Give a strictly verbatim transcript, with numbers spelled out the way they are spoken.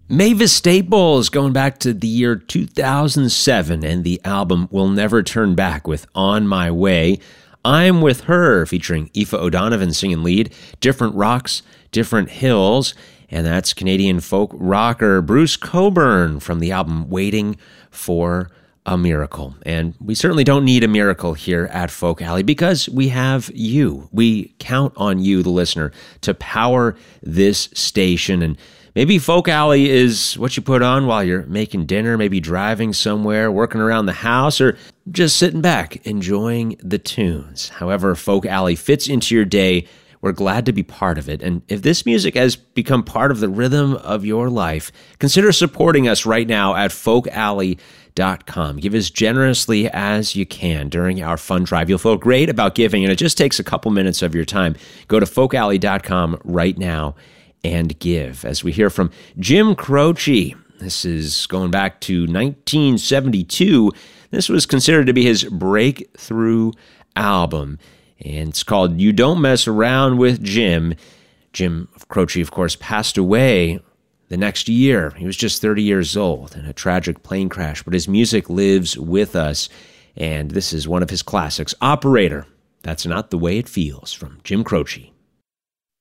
Mavis Staples, going back to the year two thousand seven, and the album Will Never Turn Back with On My Way. I'm With Her, featuring Aoife O'Donovan singing lead, Different Rocks, Different Hills, and that's Canadian folk rocker Bruce Cockburn from the album Waiting for a Miracle. And we certainly don't need a miracle here at Folk Alley because we have you. We count on you, the listener, to power this station. And maybe Folk Alley is what you put on while you're making dinner, maybe driving somewhere, working around the house, or just sitting back, enjoying the tunes. However Folk Alley fits into your day, we're glad to be part of it. And if this music has become part of the rhythm of your life, consider supporting us right now at folk alley dot com. Give as generously as you can during our fund drive. You'll feel great about giving, and it just takes a couple minutes of your time. Go to folk alley dot com right now and give. As we hear from Jim Croce, this is going back to nineteen seventy-two. This was considered to be his breakthrough album, and it's called You Don't Mess Around with Jim. Jim Croce, of course, passed away the next year. He was just thirty years old in a tragic plane crash, but his music lives with us, and this is one of his classics, Operator. That's Not the Way It Feels, from Jim Croce.